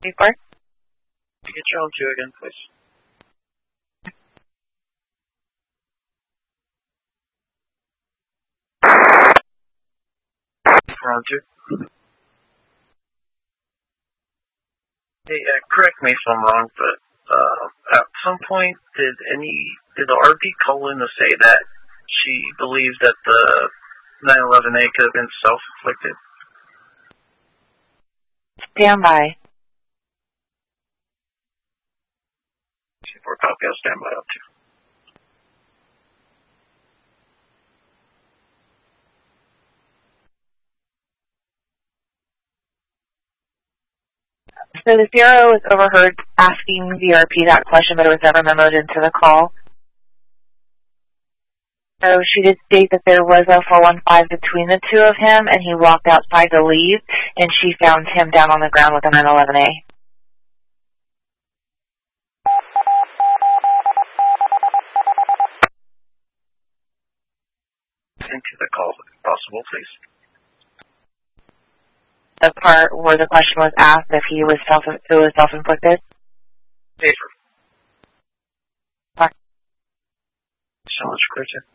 Before? Get your own 2 again, please. Round 2. Hey, correct me if I'm wrong, but at some point did the RP call in to say that she believes that the 9/11A could have been self-inflicted? Stand by. 4 copy, I'll stand by up to. So the CRO was overheard asking the RP that question, but it was never memoed into the call. So she did state that there was a 415 between the two of him, and he walked outside to leave, and she found him down on the ground with a 9/11A. Into the call, if possible, please. The part where the question was asked if it was self-inflicted? Paper. What? So much, Christian.